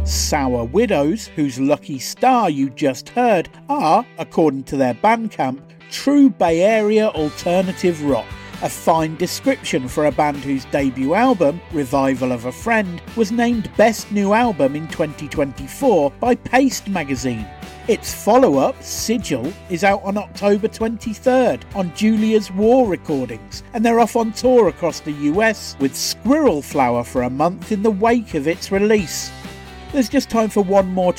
Sour Widows, whose Lucky Star you just heard, are, according to their Bandcamp, true Bay Area alternative rock. A fine description for a band whose debut album, Revival of a Friend, was named Best New Album in 2024 by Paste magazine. Its follow-up, Sigil, is out on October 23rd on Julia's War Recordings, and they're off on tour across the US with Squirrel Flower for a month in the wake of its release. There's just time for one more